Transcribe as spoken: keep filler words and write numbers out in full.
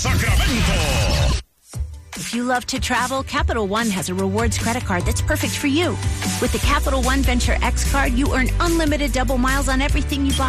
Sacramento. If you love to travel, Capital One has a rewards credit card that's perfect for you. With the Capital One Venture X card, you earn unlimited double miles on everything you buy.